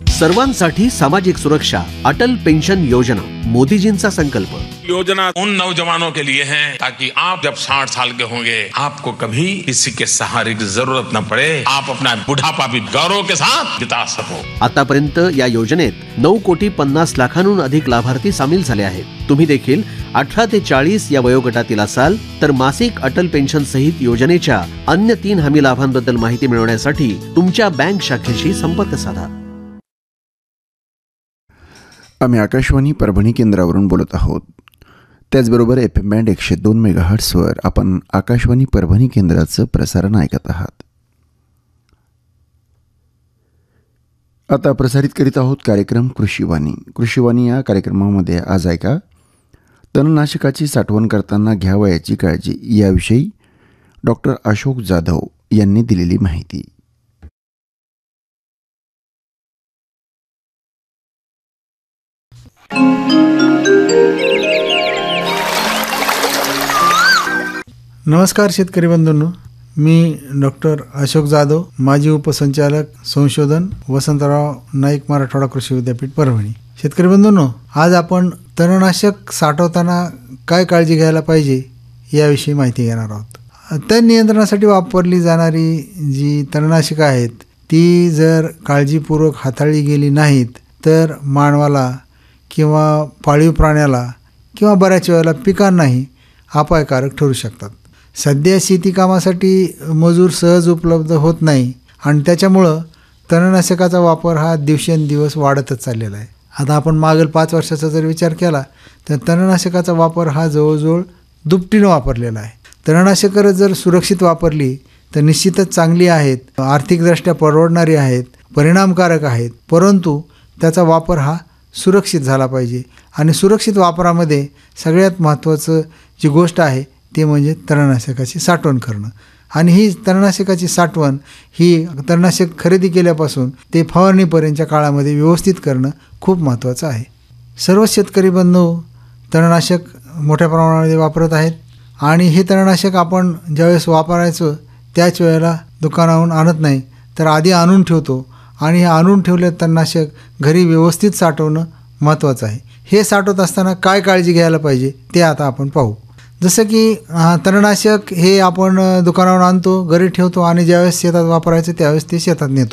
सर्वांसाठी सामाजिक सुरक्षा, अटल पेंशन योजना, मोदीजींचा संकल्प. योजना उन नौजवानों के लिए है ताकि आप जब 60 साल के होंगे आपको कभी किसी के सहारे की जरूरत न पड़े, आप अपना बुढ़ापा भी गौरव के साथ बिता सको. आतापर्यंत या योजनेत 9,50,00,000 अधिक लाभार्थी सामील झाले आहेत. तुम्ही देखील 18 ते 40 या वयोगटातील असाल तर मासिक अटल पेन्शन सहित योजनेच्या अन्य 3 हमी लाभांबद्दल माहिती मिळवण्यासाठी तुमच्या बँक शाखेशी संपर्क साधा. आम्ही आकाशवाणी परभणी केंद्रावरून बोलत आहोत. त्याचबरोबर FM बँड 102 मेगाहर्ट्झवर आपण आकाशवाणी परभणी केंद्राचं प्रसारण ऐकत आहात. आता प्रसारित करीत आहोत कार्यक्रम कृषीवाणी. कृषीवाणी या कार्यक्रमामध्ये आज ऐका, तणनाशकाची साठवण करताना घ्यावयाची काळजी याविषयी डॉक्टर अशोक जाधव यांनी दिलेली माहिती. नमस्कार शेतकरी बंधूंनो, मी डॉक्टर अशोक जाधव, माजी उपसंचालक संशोधन, वसंतराव नाईक मराठवाडा कृषी विद्यापीठ परभणी. शेतकरी बंधूंनो, आज आपण तणनाशक साठवताना काय काळजी घ्यायला पाहिजे याविषयी माहिती घेणार आहोत. तण नियंत्रणासाठी वापरली जाणारी जी तणनाशकं आहेत ती जर काळजीपूर्वक हाताळली गेली नाहीत तर मानवाला किंवा पाळीव प्राण्याला किंवा बऱ्याच वेळेला पिकांनाही अपायकारक ठरू शकतात. सध्या शेती कामासाठी मजूर सहज उपलब्ध होत नाही आणि त्याच्यामुळं तणनाशकाचा वापर हा दिवसेंदिवस वाढतच चाललेला आहे. आता आपण मागील 5 वर्षाचा जर विचार केला तर तणनाशकाचा वापर हा जवळजवळ दुपटीनं वापरलेला आहे. तणनाशकं जर सुरक्षित वापरली तर निश्चितच चांगली आहेत, आर्थिकदृष्ट्या परवडणारी आहेत, परिणामकारक आहेत, परंतु त्याचा वापर हा सुरक्षित झाला पाहिजे. आणि सुरक्षित वापरामध्ये सगळ्यात महत्त्वाचं जी गोष्ट आहे ते म्हणजे तणनाशकाची साठवण करणं. आणि ही तणनाशकाची साठवण ही तणनाशक खरेदी केल्यापासून ते फवारणीपर्यंतच्या काळामध्ये व्यवस्थित करणं खूप महत्त्वाचं आहे. सर्व शेतकरी बंधू तणनाशक मोठ्या प्रमाणामध्ये वापरत आहेत आणि हे तणनाशक आपण ज्यावेळेस वापरायचं त्याच वेळेला दुकानाहून आणत नाही तर आधी आणून ठेवतो आणि हे आणून ठेवले तणनाशक घरी व्यवस्थित साठवणं महत्त्वाचं आहे. हे साठवत असताना काय काळजी घ्यायला पाहिजे ते आता आपण पाहू. जसं की तणनाशक हे आपण दुकानावरून आणतो, घरी ठेवतो आणि ज्यावेळेस शेतात वापरायचं त्यावेळेस ते शेतात नेतो.